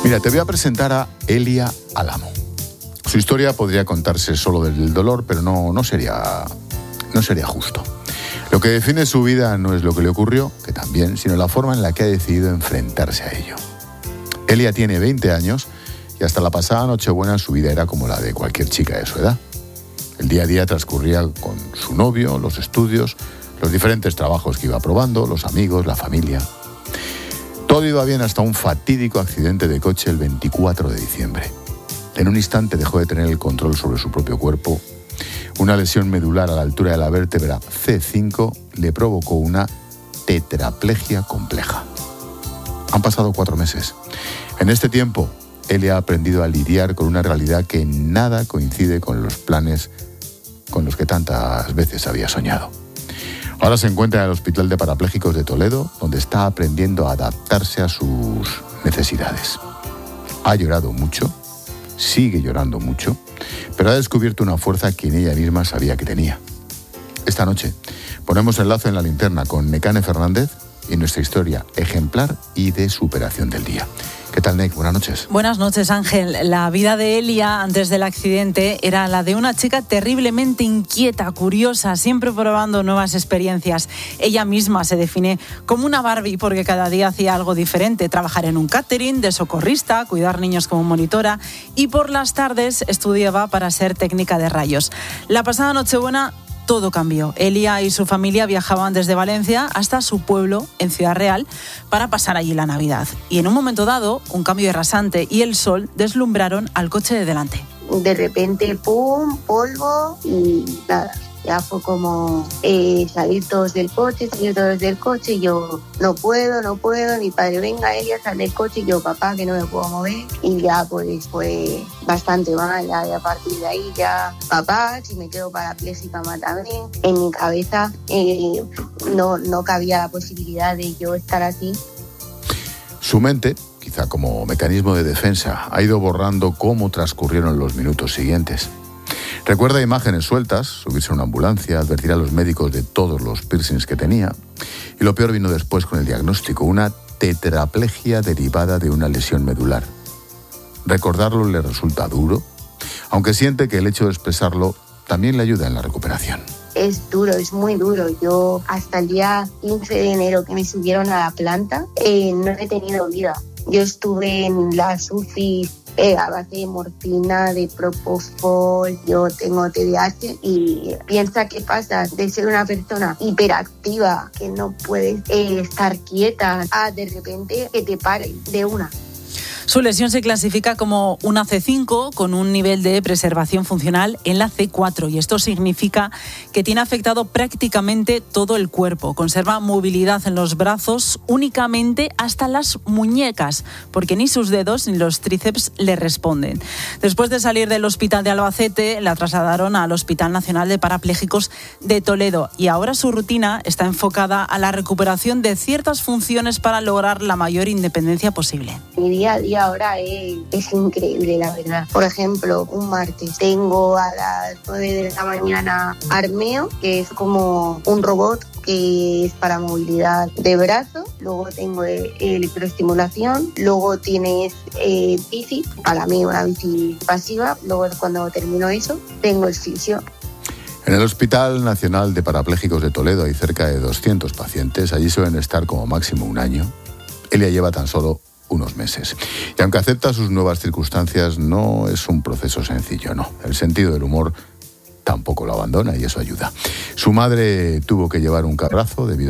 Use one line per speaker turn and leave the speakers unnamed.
Mira, te voy a presentar a Elia Álamo. Su historia podría contarse solo desde el dolor, pero no sería justo. Lo que define su vida no es lo que le ocurrió, que también, sino la forma en la que ha decidido enfrentarse a ello. Elia tiene 20 años y hasta la pasada Nochebuena su vida era como la de cualquier chica de su edad. El día a día transcurría con su novio, los estudios, los diferentes trabajos que iba probando, los amigos, la familia. Todo iba bien hasta un fatídico accidente de coche el 24 de diciembre. En un instante dejó de tener el control sobre su propio cuerpo. Una lesión medular a la altura de la vértebra C5 le provocó una tetraplegia compleja. Han pasado 4 meses. En este tiempo, Elia ha aprendido a lidiar con una realidad que en nada coincide con los planes con los que tantas veces había soñado. Ahora se encuentra en el Hospital de Parapléjicos de Toledo, donde está aprendiendo a adaptarse a sus necesidades. Ha llorado mucho, sigue llorando mucho, pero ha descubierto una fuerza que ni ella misma sabía que tenía. Esta noche ponemos el lazo en la linterna con Nekane Fernández y nuestra historia ejemplar y de superación del día. ¿Qué tal, Nek? Buenas noches.
Buenas noches, Ángel. La vida de Elia antes del accidente era la de una chica terriblemente inquieta, curiosa, siempre probando nuevas experiencias. Ella misma se define como una Barbie porque cada día hacía algo diferente. Trabajar en un catering, de socorrista, cuidar niños como monitora y por las tardes estudiaba para ser técnica de rayos. La pasada Nochebuena todo cambió. Elia y su familia viajaban desde Valencia hasta su pueblo, en Ciudad Real, para pasar allí la Navidad. Y en un momento dado, un cambio rasante y el sol deslumbraron al coche de delante.
De repente, pum, polvo y nada. Ya fue como salir todos del coche, y yo no puedo, mi padre, venga Elia, sal del coche, y yo, papá, que no me puedo mover, y ya pues fue bastante mal, y a partir de ahí ya, papá, si me quedo parapléjica, mátame. En mi cabeza no cabía la posibilidad de yo estar así.
Su mente, quizá como mecanismo de defensa, ha ido borrando cómo transcurrieron los minutos siguientes. Recuerda imágenes sueltas, subirse a una ambulancia, advertir a los médicos de todos los piercings que tenía. Y lo peor vino después con el diagnóstico, una tetraplegia derivada de una lesión medular. Recordarlo le resulta duro, aunque siente que el hecho de expresarlo también le ayuda en la recuperación.
Es duro, es muy duro. Yo hasta el día 15 de enero que me subieron a la planta, no he tenido vida. Yo estuve en las UCI a base de morfina, de propofol, yo tengo TDAH y piensa que pasa de ser una persona hiperactiva que no puedes estar quieta a de repente que te paren de una.
Su lesión se clasifica como una C5 con un nivel de preservación funcional en la C4 y esto significa que tiene afectado prácticamente todo el cuerpo. Conserva movilidad en los brazos únicamente hasta las muñecas porque ni sus dedos ni los tríceps le responden. Después de salir del hospital de Albacete, la trasladaron al Hospital Nacional de Parapléjicos de Toledo y ahora su rutina está enfocada a la recuperación de ciertas funciones para lograr la mayor independencia posible.
Mi día a día ahora es increíble, la verdad. Por ejemplo, un martes tengo a las 9 de la mañana Armeo, que es como un robot que es para movilidad de brazo. Luego tengo electroestimulación. Luego tienes bici, para mí una bici pasiva. Luego cuando termino eso, tengo el fisio.
En el Hospital Nacional de Parapléjicos de Toledo hay cerca de 200 pacientes. Allí suelen estar como máximo un año. Elia lleva tan solo unos meses. Y aunque acepta sus nuevas circunstancias, no es un proceso sencillo, no. El sentido del humor tampoco lo abandona y eso ayuda. Su madre tuvo que llevar un carrazo debido